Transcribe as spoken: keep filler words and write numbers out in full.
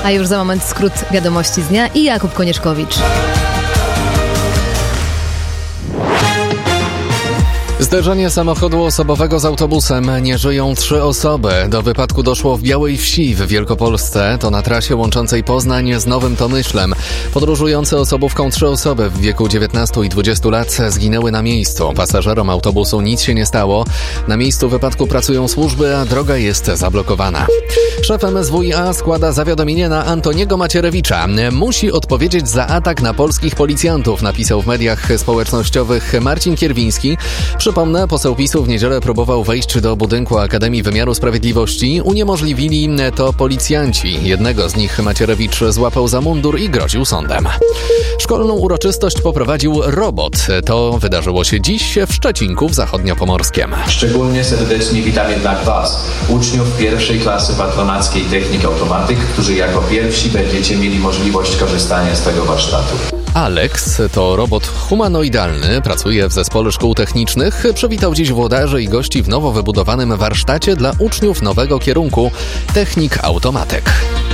A już za moment skrót wiadomości z dnia i Jakub Konieczkowicz. Zderzenie samochodu osobowego z autobusem. Nie żyją trzy osoby. Do wypadku doszło w Białej Wsi w Wielkopolsce. To na trasie łączącej Poznań z Nowym Tomyślem. Podróżujące osobówką trzy osoby w wieku dziewiętnastu i dwudziestu lat zginęły na miejscu. Pasażerom autobusu nic się nie stało. Na miejscu wypadku pracują służby, a droga jest zablokowana. Szef M S W i A składa zawiadomienie na Antoniego Macierewicza. Musi odpowiedzieć za atak na polskich policjantów, napisał w mediach społecznościowych Marcin Kierwiński. Przypomnę, poseł PiSu w niedzielę próbował wejść do budynku Akademii Wymiaru Sprawiedliwości. Uniemożliwili to policjanci. Jednego z nich Macierewicz złapał za mundur i groził sądem. Szkolną uroczystość poprowadził robot. To wydarzyło się dziś w Szczecinku w Zachodniopomorskiem. Szczególnie serdecznie witam jednak Was, uczniów pierwszej klasy patronackiej Technik Automatyk, którzy jako pierwsi będziecie mieli możliwość korzystania z tego warsztatu. Alex to robot humanoidalny, pracuje w zespole szkół technicznych. Przywitał dziś włodarzy i gości w nowo wybudowanym warsztacie dla uczniów nowego kierunku Technik Automatyk.